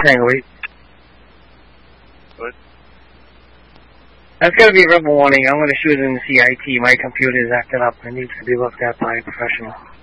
Tango 8. What? That's gotta be a rebel warning. I'm gonna shoot it in the CIT. My computer is acting up. It needs to be looked at by a professional.